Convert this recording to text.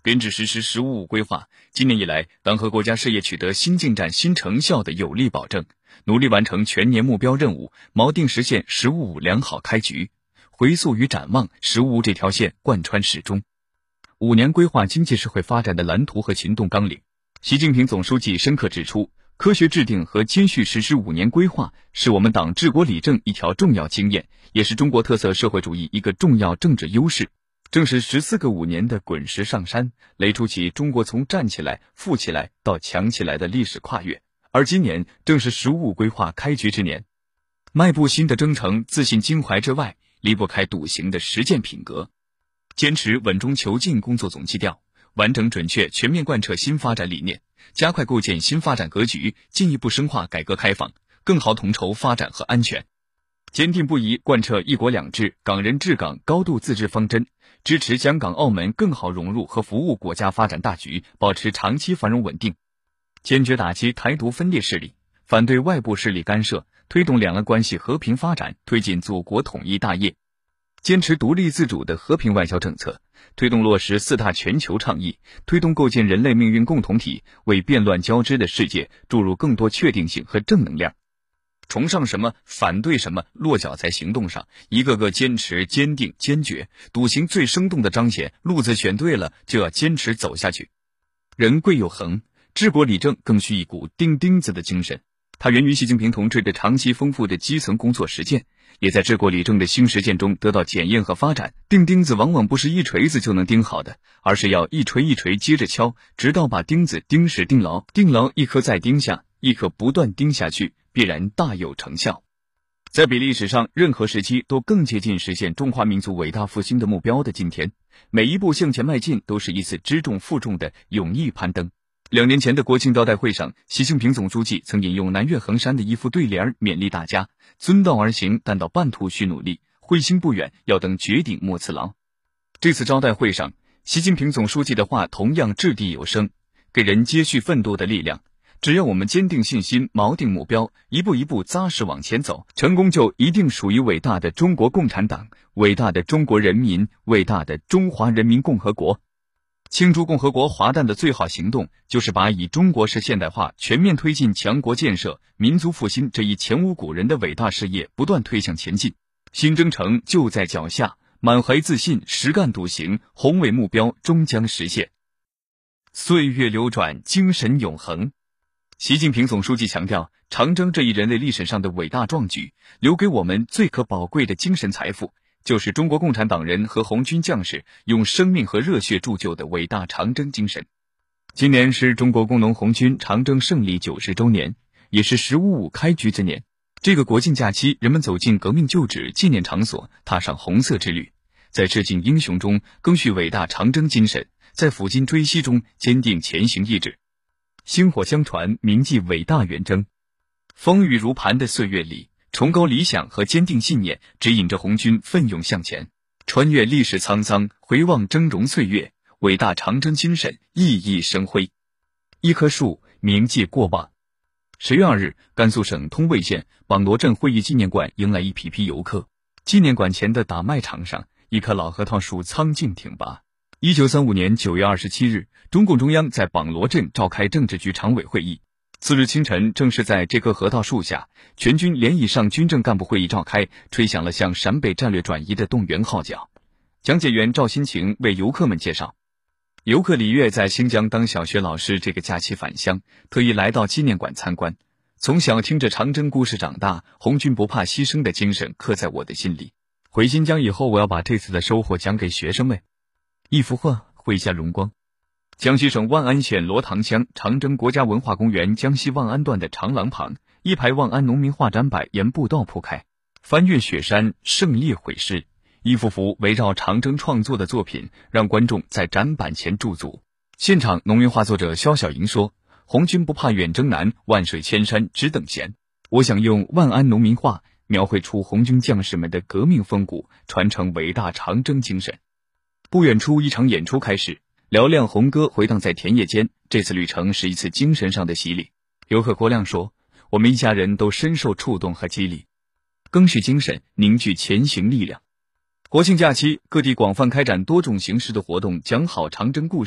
编制实施"十五五"规划，今年以来，党和国家事业取得新进展、新成效的有力保证，努力完成全年目标任务，锚定实现"十五五"良好开局。回溯与展望，"十五五"这条线贯穿始终。5年规划经济社会发展的蓝图和行动纲领，习近平总书记深刻指出，科学制定和坚续实施5年规划，是我们党治国理政一条重要经验，也是中国特色社会主义一个重要政治优势。正是14个5年的滚石上山，垒出起中国从站起来、富起来到强起来的历史跨越。而今年正是"十五五"规划开局之年，迈步新的征程，自信襟怀之外，离不开笃行的实践品格。坚持稳中求进工作总基调，完整准确全面贯彻新发展理念，加快构建新发展格局，进一步深化改革开放，更好统筹发展和安全。坚定不移贯彻一国两制、港人治港、高度自治方针，支持香港、澳门更好融入和服务国家发展大局，保持长期繁荣稳定。坚决打击台独分裂势力，反对外部势力干涉，推动两岸关系和平发展，推进祖国统一大业。坚持独立自主的和平外交政策，推动落实4大全球倡议，推动构建人类命运共同体，为变乱交织的世界注入更多确定性和正能量。崇尚什么，反对什么，落脚在行动上，一个个坚持、坚定、坚决，笃行最生动的彰显，路子选对了，就要坚持走下去。人贵有恒，治国理政更需一股钉钉子的精神，它源于习近平同志的长期丰富的基层工作实践，也在治国理政的新实践中得到检验和发展。钉钉子往往不是一锤子就能钉好的，而是要一锤一锤接着敲，直到把钉子钉实钉牢，钉牢一颗再钉下，一颗不断钉下去，必然大有成效。在比历史上任何时期都更接近实现中华民族伟大复兴的目标的今天，每一步向前迈进都是一次知重负重的勇毅攀登。2年前的国庆招待会上，习近平总书记曾引用南岳衡山的一副对联，勉励大家遵道而行，但到半途需努力，会心不远，要等绝顶莫辞劳。这次招待会上，习近平总书记的话同样掷地有声，给人接续奋斗的力量。只要我们坚定信心，锚定目标，一步一步扎实往前走，成功就一定属于伟大的中国共产党、伟大的中国人民、伟大的中华人民共和国。庆祝共和国华诞的最好行动，就是把以中国式现代化全面推进强国建设、民族复兴这一前无古人的伟大事业不断推向前进。新征程就在脚下，满怀自信，实干笃行，宏伟目标终将实现。岁月流转，精神永恒。习近平总书记强调，长征这一人类历史上的伟大壮举，留给我们最可宝贵的精神财富，就是中国共产党人和红军将士用生命和热血铸就的伟大长征精神。今年是中国工农红军长征胜利90周年，也是"十五五"开局之年。这个国庆假期，人们走进革命旧址、纪念场所，踏上红色之旅，在致敬英雄中更续伟大长征精神，在抚今追昔中坚定前行意志。薪火相传，铭记伟大远征。风雨如磐的岁月里，崇高理想和坚定信念指引着红军奋勇向前，穿越历史沧桑，回望峥嵘岁月，伟大长征精神熠熠生辉。一棵树铭记过往。10月2日，甘肃省通渭县榜罗镇会议纪念馆迎来一批批游客。纪念馆前的打麦场上，一棵老核桃树苍劲挺拔。1935年9月27日，中共中央在榜罗镇召开政治局常委会议。次日清晨，正是在这棵核桃树下，全军连以上军政干部会议召开，吹响了向陕北战略转移的动员号角。讲解员赵新晴为游客们介绍，游客李月在新疆当小学老师，这个假期返乡，特意来到纪念馆参观。从小听着长征故事长大，红军不怕牺牲的精神刻在我的心里。回新疆以后，我要把这次的收获讲给学生们。一幅画绘下荣光。江西省万安县罗塘乡长征国家文化公园江西万安段的长廊旁，一排万安农民画展板沿步道铺开，翻越雪山，胜烈毁尸，一幅幅围绕长征创作的作品，让观众在展板前驻足。现场农民画作者肖小莹说，红军不怕远征难，万水千山只等闲。我想用万安农民画描绘出红军将士们的革命风骨，传承伟大长征精神。不远处，一场演出开始，嘹亮红歌回荡在田野间。这次旅程是一次精神上的洗礼。游客郭亮说，我们一家人都深受触动和激励，赓续精神，凝聚前行力量。国庆假期，各地广泛开展多种形式的活动，讲好长征故事。